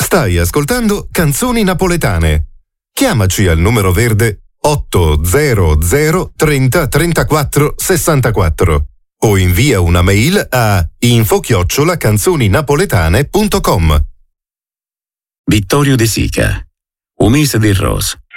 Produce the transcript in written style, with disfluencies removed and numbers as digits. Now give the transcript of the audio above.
Stai ascoltando Canzoni Napoletane. Chiamaci al numero verde 800 30 34 64 o invia una mail a info@canzoninapoletane.com. Vittorio De Sica, Un mese di rose.